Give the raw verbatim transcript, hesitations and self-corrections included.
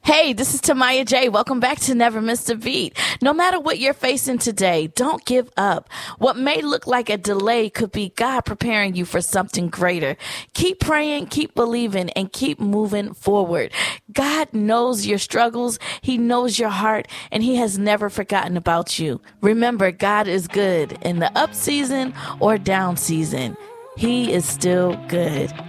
Hey, this is Tamaya J. Welcome back to Never Missed a Beat. No matter what you're facing today, don't give up. What may look like a delay could be God preparing you for something greater. Keep praying, keep believing, and keep moving forward. God knows your struggles. He knows your heart, and he has never forgotten about you. Remember, God is good in the up season or down season. He is still good.